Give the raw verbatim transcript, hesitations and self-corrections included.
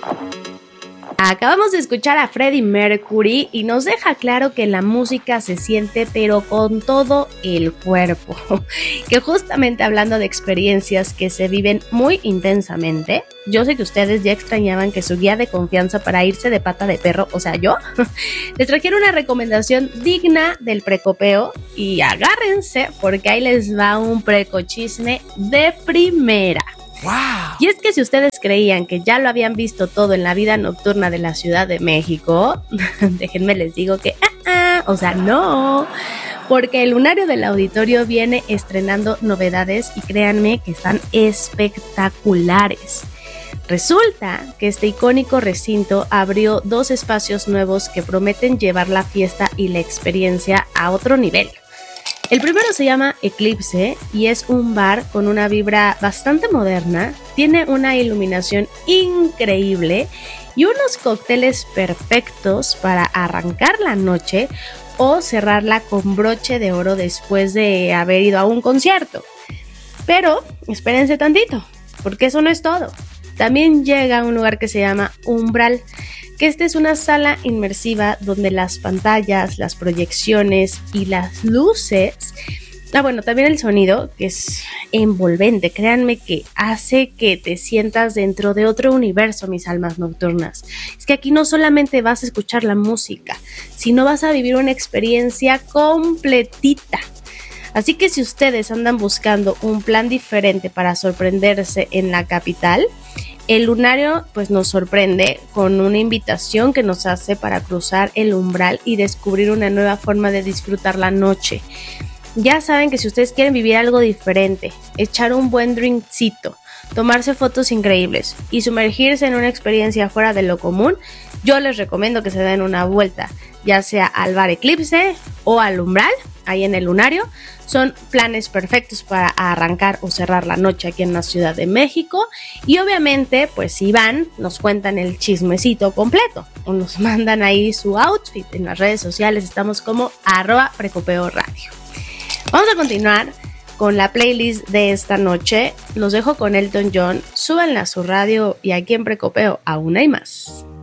Acabamos de escuchar a Freddie Mercury y nos deja claro que la música se siente pero con todo el cuerpo, que justamente hablando de experiencias que se viven muy intensamente, yo sé que ustedes ya extrañaban que su guía de confianza para irse de pata de perro, o sea yo, les trajeron una recomendación digna del precopeo y agárrense porque ahí les va un precochisme de primera. ¡Wow! Y es que si ustedes creían que ya lo habían visto todo en la vida nocturna de la Ciudad de México, déjenme les digo que, ah, ah, o sea, no, porque el Lunario del Auditorio viene estrenando novedades y créanme que están espectaculares. Resulta que este icónico recinto abrió dos espacios nuevos que prometen llevar la fiesta y la experiencia a otro nivel. El primero se llama Eclipse y es un bar con una vibra bastante moderna, tiene una iluminación increíble y unos cócteles perfectos para arrancar la noche o cerrarla con broche de oro después de haber ido a un concierto. Pero espérense tantito, porque eso no es todo. También llega a un lugar que se llama Umbral, que esta es una sala inmersiva donde las pantallas, las proyecciones y las luces, ah bueno, también el sonido, que es envolvente, créanme que hace que te sientas dentro de otro universo, mis almas nocturnas. Es que aquí no solamente vas a escuchar la música, sino vas a vivir una experiencia completita. Así que si ustedes andan buscando un plan diferente para sorprenderse en la capital, el Lunario pues nos sorprende con una invitación que nos hace para cruzar el umbral y descubrir una nueva forma de disfrutar la noche. Ya saben que si ustedes quieren vivir algo diferente, echar un buen drinkcito, tomarse fotos increíbles y sumergirse en una experiencia fuera de lo común, yo les recomiendo que se den una vuelta, ya sea al bar Eclipse o al Umbral, ahí en el Lunario. Son planes perfectos para arrancar o cerrar la noche aquí en la Ciudad de México. Y obviamente, pues si van, nos cuentan el chismecito completo o nos mandan ahí su outfit. En las redes sociales estamos como arroba precopeo radio. Vamos a continuar con la playlist de esta noche. Los dejo con Elton John. Súbanla a su radio y aquí en Precopeo aún hay más.